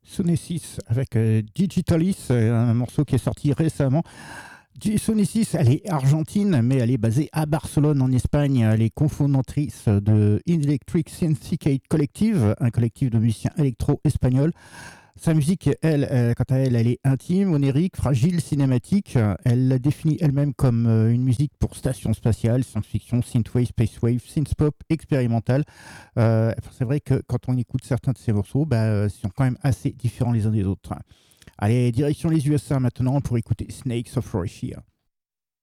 Sonesis avec Digitalis, un morceau qui est sorti récemment. Sonesis, elle est argentine, mais elle est basée à Barcelone, en Espagne. Elle est cofondatrice de Electric Syndicate Collective, un collectif de musiciens électro-espagnols. Sa musique, quant à elle, elle est intime, onérique, fragile, cinématique. Elle la définit elle-même comme une musique pour station spatiale, science-fiction, synthwave, spacewave, synthpop, expérimentale. C'est vrai que quand on écoute certains de ces morceaux, ils sont quand même assez différents les uns des autres. Allez, direction les USA maintenant pour écouter Snakes of Russia.